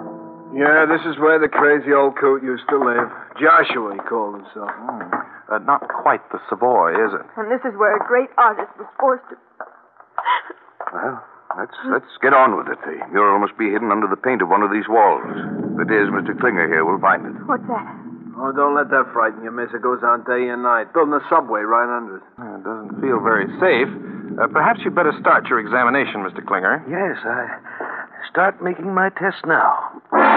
Yeah, this is where the crazy old coot used to live. Joshua, he called himself. Not quite the Savoy, is it? And this is where a great artist was forced to... Well, let's get on with it. The mural must be hidden under the paint of one of these walls. If it is, Mr. Klinger here will find it. What's that? Oh, don't let that frighten you, miss. It goes on day and night. Building a subway right under it. It doesn't feel very safe. Perhaps you'd better start your examination, Mr. Klinger. Yes, I start making my test now.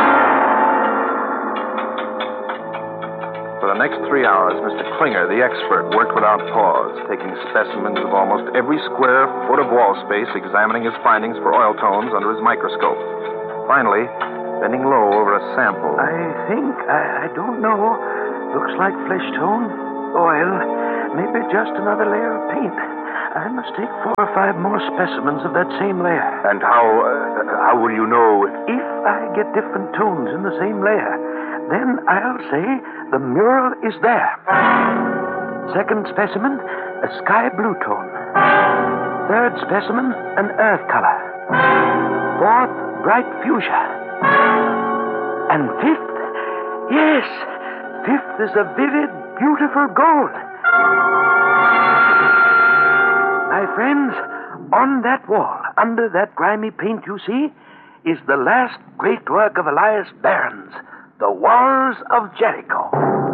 For the next 3 hours, Mr. Klinger, the expert, worked without pause, taking specimens of almost every square foot of wall space, examining his findings for oil tones under his microscope. Finally, bending low over a sample. I don't know. Looks like flesh tone, oil, maybe just another layer of paint. I must take 4 or 5 more specimens of that same layer. And how will you know? If I get different tones in the same layer, then I'll say the mural is there. Second specimen, a sky blue tone. Third specimen, an earth color. Fourth, bright fuchsia. And fifth, yes, fifth is a vivid, beautiful gold. My friends, on that wall, under that grimy paint you see, is the last great work of Elias Behrens, The Walls of Jericho.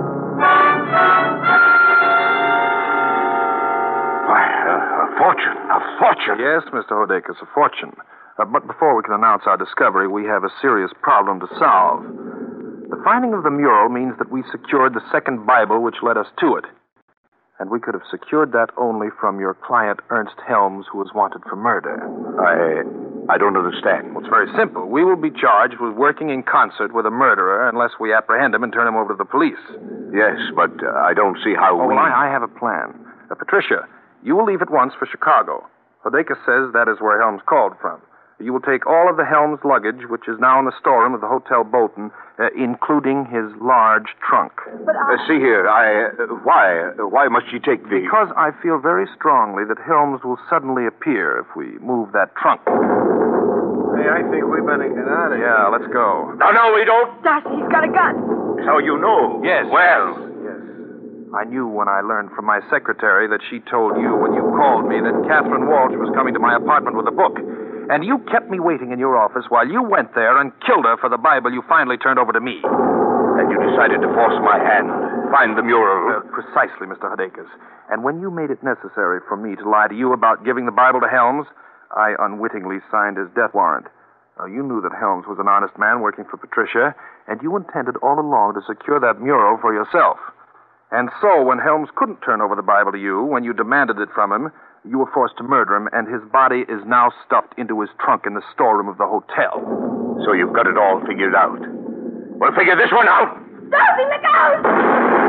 Why, a fortune, a fortune. Yes, Mr. Hodakis, a fortune. But before we can announce our discovery, we have a serious problem to solve. The finding of the mural means that we secured the second Bible which led us to it. And we could have secured that only from your client, Ernst Helms, who was wanted for murder. I don't understand. Well, it's very simple. We will be charged with working in concert with a murderer unless we apprehend him and turn him over to the police. Yes, but I don't see how we... Well, I have a plan. Patricia, you will leave at once for Chicago. Hodakis says that is where Helms called from. You will take all of the Helms luggage, which is now in the storeroom of the Hotel Bolton, including his large trunk. But see here, why must she take the... Because I feel very strongly that Helms will suddenly appear if we move that trunk. Hey, I think we better get out of here. Yeah, let's go. No, we don't. Darcy, he's got a gun. So you know. Yes. Well. Yes. I knew when I learned from my secretary that she told you when you called me that Catherine Walsh was coming to my apartment with a book. And you kept me waiting in your office while you went there and killed her for the Bible you finally turned over to me. And you decided to force my hand, find the mural. Precisely, Mr. Hodakis. And when you made it necessary for me to lie to you about giving the Bible to Helms, I unwittingly signed his death warrant. Now, you knew that Helms was an honest man working for Patricia, and you intended all along to secure that mural for yourself. And so, when Helms couldn't turn over the Bible to you, when you demanded it from him, you were forced to murder him, and his body is now stuffed into his trunk in the storeroom of the hotel. So you've got it all figured out. Well, figure this one out. Darcy, look out!